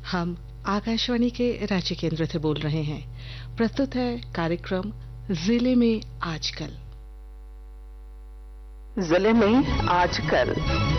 हम आकाशवाणी के रांची केंद्र से बोल रहे हैं। प्रस्तुत है कार्यक्रम जिले में आजकल। जिले में आजकल